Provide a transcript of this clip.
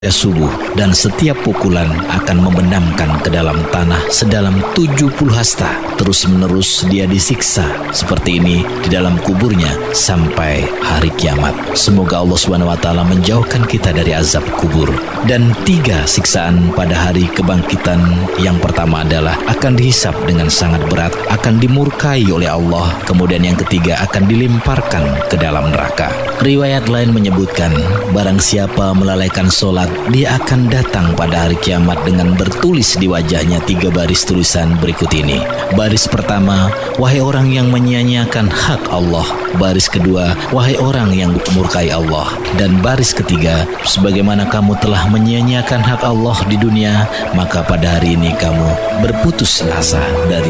subuh, dan setiap pukulan akan membenamkan ke dalam tanah sedalam 70 hasta. Terus menerus dia disiksa seperti ini di dalam kuburnya sampai hari kiamat. Semoga Allah SWT menjauhkan kita dari azab kubur. Dan 3 siksaan pada hari kebangkitan. Yang pertama adalah akan dihisap dengan sangat berat, akan dimurkai oleh Allah. Kemudian yang ketiga akan dilemparkan ke dalam neraka. Riwayat lain menyebutkan, barang siapa melalaikan sholat, dia akan datang pada hari kiamat dengan bertulis di wajahnya 3 baris tulisan berikut ini. Baris pertama, wahai orang yang menyia-nyiakan hak Allah. Baris kedua, wahai orang yang murkai Allah. Dan baris ketiga, sebagaimana kamu telah menyia-nyiakan hak Allah di dunia, maka pada hari ini kamu berputus asa dari